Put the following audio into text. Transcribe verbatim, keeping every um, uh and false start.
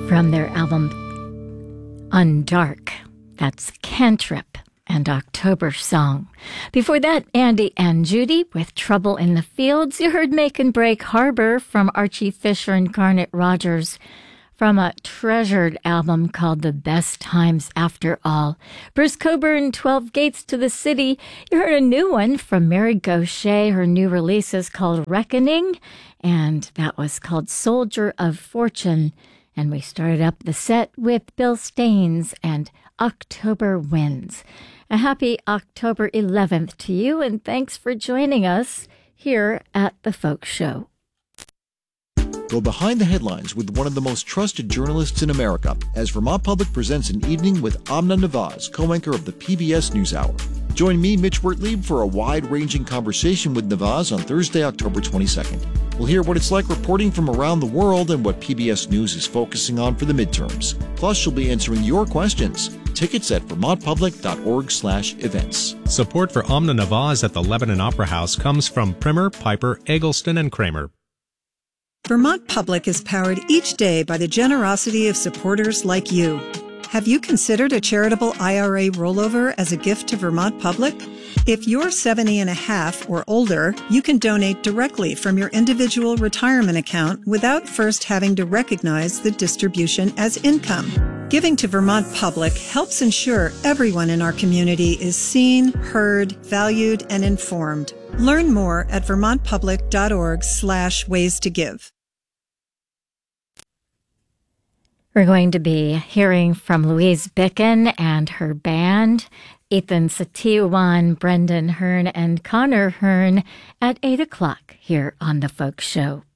from their album Undark. That's Cantrip and October Song. Before that, Andy and Judy with Trouble in the Fields. You heard Make and Break Harbor from Archie Fisher and Garnet Rogers from a treasured album called The Best Times After All. Bruce Cockburn, twelve Gates to the City. You heard a new one from Mary Gauthier. Her new release is called Reckoning, and that was called Soldier of Fortune. And we started up the set with Bill Staines and October Winds. A happy October eleventh to you, and thanks for joining us here at The Folk Show. Go behind the headlines with one of the most trusted journalists in America as Vermont Public presents an evening with Amna Nawaz, co-anchor of the P B S NewsHour. Join me, Mitch Wertlieb, for a wide-ranging conversation with Nawaz on Thursday, October twenty-second. We'll hear what it's like reporting from around the world and what P B S News is focusing on for the midterms. Plus, she'll be answering your questions. Tickets at vermontpublic.org slash events. Support for Amna Nawaz at the Lebanon Opera House comes from Primer, Piper, Eggleston, and Kramer. Vermont Public is powered each day by the generosity of supporters like you. Have you considered a charitable I R A rollover as a gift to Vermont Public? If you're seventy and a half or older, you can donate directly from your individual retirement account without first having to recognize the distribution as income. Giving to Vermont Public helps ensure everyone in our community is seen, heard, valued, and informed. Learn more at vermontpublic.org slash ways to give. We're going to be hearing from Louise Bicken and her band, Ethan Satiwan, Brendan Hearn, and Connor Hearn at eight o'clock here on The Folk Show.